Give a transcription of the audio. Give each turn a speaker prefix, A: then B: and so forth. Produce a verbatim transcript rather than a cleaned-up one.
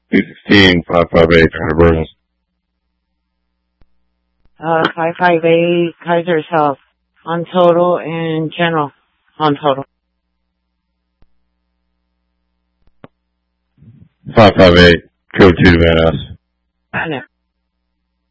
A: two sixteen, five five eight, conversions.
B: Uh, five five eight, Kaiser's Health. On total and general. On total.
A: five five eight, code two to Van Ness.
B: I know.